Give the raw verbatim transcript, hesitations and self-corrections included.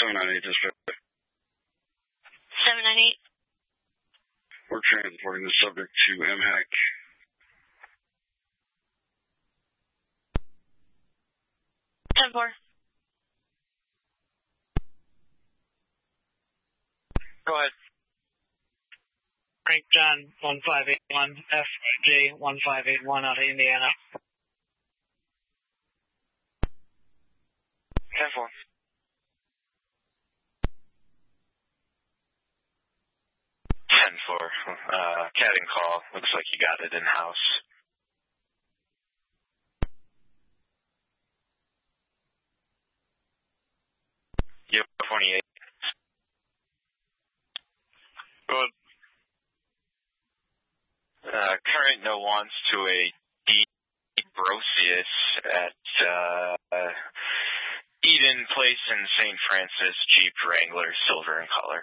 seven nine eight dispatch. seven nine eight. We're transporting the subject to M H A C. ten four. Go ahead. Frank John one five eight one, F J one five eight one out of Indiana. ten four. ten four. Uh, cat and call. Looks like you got it in-house. Yep, twenty-eight. Good. Uh, current no wants to a D. Brosius at uh, Eden Place in Saint Francis, Jeep Wrangler, silver in color.